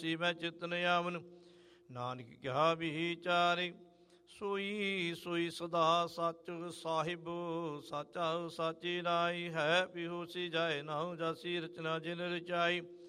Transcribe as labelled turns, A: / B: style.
A: ਬਿਹੋਸੀ ਮੈਂ ਚਿਤਨ ਆਵਨ। ਨਾਨਕ ਕਿਹਾ ਵਿਚਾਰੇ ਸੋਈ ਸੋਈ ਸਦਾ ਸੱਚ ਸਾਹਿਬ। ਸਾਚਾ ਸਾਚੀ ਰਾਈ ਹੈ ਬਿਹੋਸੀ ਜਾਏ ਨਾਉ ਜਾਸੀ ਰਚਨਾ ਜਿਨ ਰਚਾਈ।